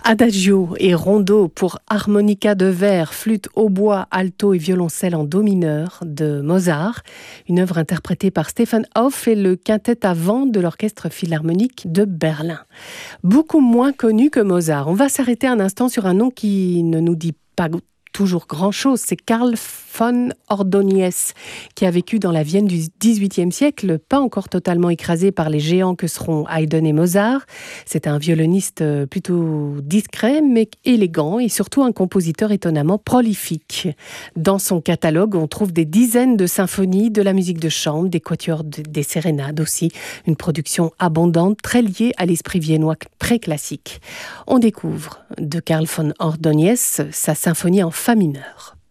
Adagio et rondo pour harmonica de verre, flûte, hautbois, alto et violoncelle en do mineur de Mozart, une œuvre interprétée par Stefan Hoff et le quintet à vent de l'Orchestre Philharmonique de Berlin. Beaucoup moins connu que Mozart. On va s'arrêter un instant sur un nom qui ne nous dit pas toujours grand-chose, c'est Carl von Ordóñez, qui a vécu dans la Vienne du XVIIIe siècle, pas encore totalement écrasé par les géants que seront Haydn et Mozart. C'est un violoniste plutôt discret, mais élégant, et surtout un compositeur étonnamment prolifique. Dans son catalogue, on trouve des dizaines de symphonies, de la musique de chambre, des quatuors, des sérénades aussi, une production abondante, très liée à l'esprit viennois pré-classique. On découvre de Carl von Ordóñez sa symphonie en fa mineur.